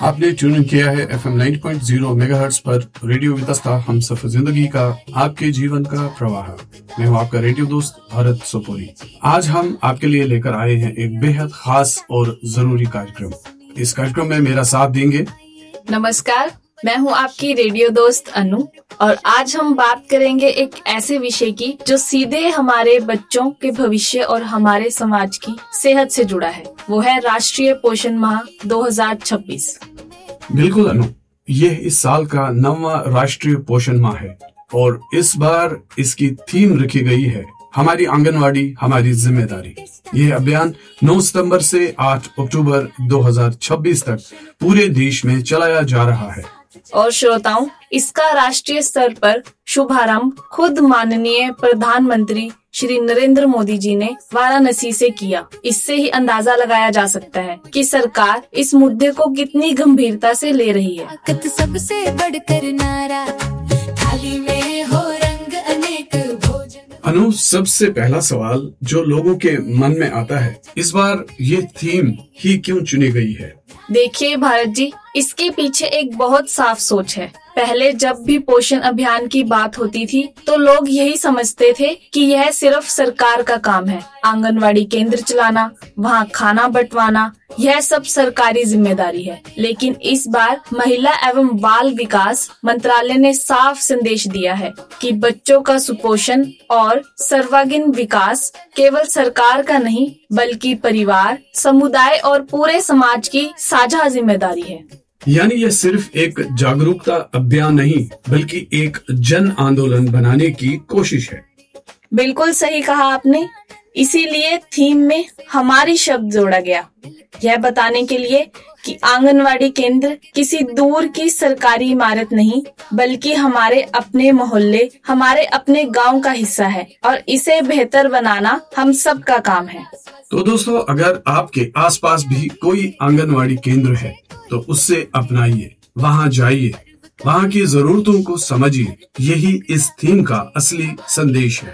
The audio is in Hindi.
आपने ट्यून किया है FM 90.0 मेगाहर्ट्ज पर रेडियो वितस्ता हम सफर जिंदगी का आपके जीवन का प्रवाह। मैं हूँ आपका रेडियो दोस्त भरत सोपोरी। आज हम आपके लिए लेकर आए हैं एक बेहद खास और जरूरी कार्यक्रम। इस कार्यक्रम में मेरा साथ देंगे। नमस्कार, मैं हूँ आपकी रेडियो दोस्त अनु और आज हम बात करेंगे एक ऐसे विषय की जो सीधे हमारे बच्चों के भविष्य और हमारे समाज की सेहत से जुड़ा है। वो है राष्ट्रीय पोषण माह 2026। बिल्कुल अनु, यह इस साल का 9वां राष्ट्रीय पोषण माह है और इस बार इसकी थीम रखी गई है हमारी आंगनवाड़ी हमारी जिम्मेदारी। यह अभियान 9 सितंबर से 8 अक्टूबर 2026 तक पूरे देश में चलाया जा रहा है। और श्रोताओं, इसका राष्ट्रीय स्तर पर शुभारंभ खुद माननीय प्रधानमंत्री श्री नरेंद्र मोदी जी ने वाराणसी से किया। इससे ही अंदाजा लगाया जा सकता है कि सरकार इस मुद्दे को कितनी गंभीरता से ले रही है। सबसे बढ़कर नारा, थाली में हो रंग अनेक भोजन। अनु, सबसे पहला सवाल जो लोगों के मन में आता है, इस बार ये थीम ही क्यों चुनी गई है? देखिए भारत जी, इसके पीछे एक बहुत साफ सोच है। पहले जब भी पोषण अभियान की बात होती थी तो लोग यही समझते थे कि यह सिर्फ सरकार का काम है। आंगनवाड़ी केंद्र चलाना, वहाँ खाना बंटवाना, यह सब सरकारी जिम्मेदारी है। लेकिन इस बार महिला एवं बाल विकास मंत्रालय ने साफ संदेश दिया है कि बच्चों का सुपोषण और सर्वांगीण विकास केवल सरकार का नहीं बल्कि परिवार, समुदाय और पूरे समाज की साझा जिम्मेदारी है। यानी यह सिर्फ एक जागरूकता अभियान नहीं बल्कि एक जन आंदोलन बनाने की कोशिश है। बिल्कुल सही कहा आपने। इसीलिए थीम में हमारी शब्द जोड़ा गया, यह बताने के लिए कि आंगनवाड़ी केंद्र किसी दूर की सरकारी इमारत नहीं बल्कि हमारे अपने मोहल्ले, हमारे अपने गांव का हिस्सा है और इसे बेहतर बनाना हम सब का काम है। तो दोस्तों, अगर आपके आसपास भी कोई आंगनवाड़ी केंद्र है तो उससे अपनाइए, वहां जाइए, वहां की जरूरतों को समझिए। यही इस थीम का असली संदेश है।